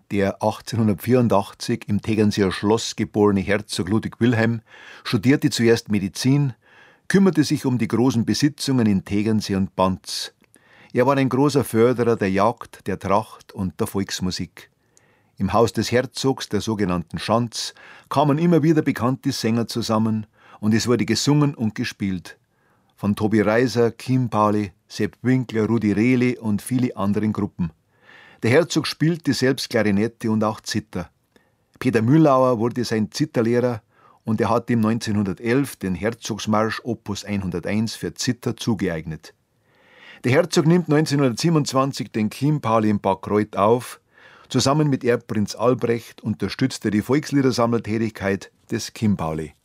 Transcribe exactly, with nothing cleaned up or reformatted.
Der achtzehnhundertvierundachtzig im Tegernseer Schloss geborene Herzog Ludwig Wilhelm studierte zuerst Medizin, kümmerte sich um die großen Besitzungen in Tegernsee und Banz. Er war ein großer Förderer der Jagd, der Tracht und der Volksmusik. Im Haus des Herzogs, der sogenannten Schanz, kamen immer wieder bekannte Sänger zusammen und es wurde gesungen und gespielt. Von Tobi Reiser, Kim Pauli, Sepp Winkler, Rudi Rehli und viele anderen Gruppen. Der Herzog spielte selbst Klarinette und auch Zither. Peter Mühlauer wurde sein Zitherlehrer und er hat ihm neunzehnhundertelf den Herzogsmarsch Opus hunderteins für Zither zugeeignet. Der Herzog nimmt neunzehnhundertsiebenundzwanzig den Kim Pauli in Backreuth auf. Zusammen mit Erbprinz Albrecht unterstützt er die Volksliedersammlertätigkeit des Kim Pauli.